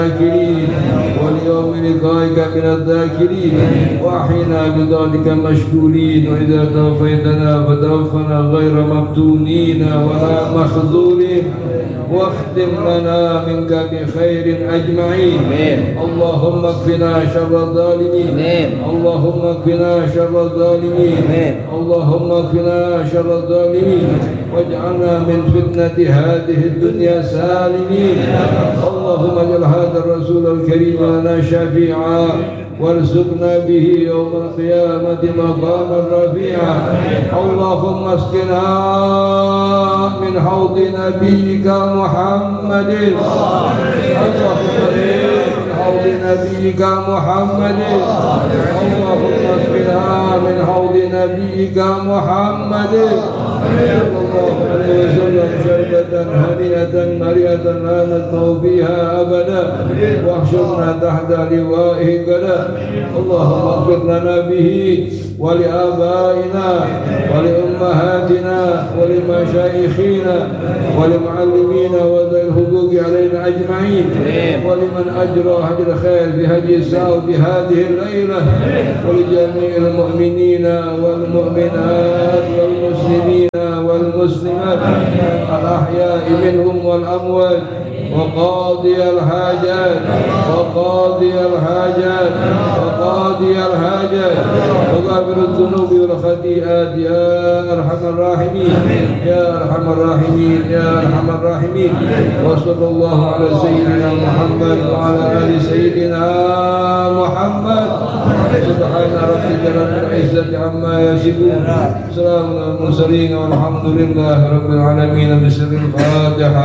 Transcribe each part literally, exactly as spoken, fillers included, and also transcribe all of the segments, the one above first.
الذاكرين واليوم لقائك من الذاكرين وأحينا بذلك مشكورين وإذا توفيتنا فتوفنا غير مفتونين ولا مخذولين واختم لنا منك بخير أجمعين. اللهم اكفنا شر الظالمين. اللهم اكفنا شر الظالمين. اللهم اكفنا شر الظالمين واجعلنا من فتنة هذه الدنيا سالمين. اللهم اجعل هذا الرسول الكريم لنا شفيعا وارزقنا به يوم القيامة مقاما رفيعا. اللهم اسقنا من حوض نبيك محمد. اللهم من حوض نبيك محمد. اللهم اسقنا من حوض نبيك محمد صلى الله عليه وسلم شربة هنيئة مريئة لا نسمع فيها أبدا واحشرنا تحت لوائه غدا. اللهم اغفر لنا به ولآبائنا ولأمهاتنا ولمشايخنا ولمعلمينا وذوي الحقوق علينا أجمعين ولمن أجرى هدي الخير بهدي الساعة بهذه الليلة ولجميع المؤمنين والمؤمنات والمسلمين والمسلمات الأحياء منهم والأموات وقاضي الحاجات وقاضي الحاجات وقاضي الحاجات وغافر الذنوب والخطيئات يا أرحم الراحمين يا أرحم الراحمين يا أرحم الراحمين. وصلى الله على سيدنا محمد وعلى آل سيدنا محمد. سبحان ربك رب العزة عما يصفون سلام على المرسلين والحمد لله رب العالمين. بسر الفاتحة.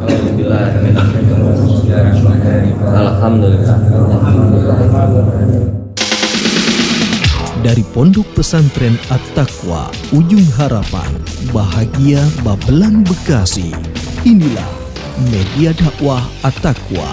Alhamdulillah. Dari Pondok Pesantren At-Taqwa, Ujung Harapan, Bahagia Babelan, Bekasi. Inilah media dakwah At-Taqwa.